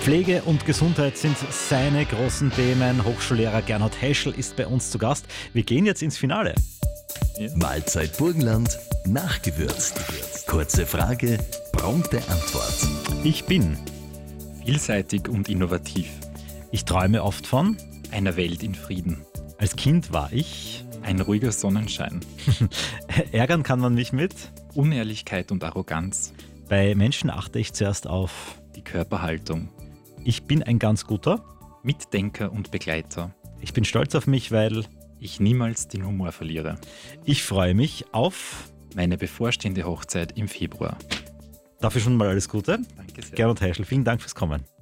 Pflege und Gesundheit sind seine großen Themen. Hochschullehrer Gernot Heschel ist bei uns zu Gast. Wir gehen jetzt ins Finale. Mahlzeit Burgenland, nachgewürzt. Kurze Frage, prompte Antwort. Ich bin. Vielseitig und innovativ. Ich träume oft von. Einer Welt in Frieden. Als Kind war ich. Ein ruhiger Sonnenschein. Ärgern kann man mich mit. Unehrlichkeit und Arroganz. Bei Menschen achte ich zuerst auf. Die Körperhaltung. Ich bin ein ganz guter. Mitdenker und Begleiter. Ich bin stolz auf mich, weil ich niemals den Humor verliere. ich freue mich auf. Meine bevorstehende Hochzeit im Februar. Dafür schon mal alles Gute. Danke sehr. Gernot Heschel, vielen Dank fürs Kommen.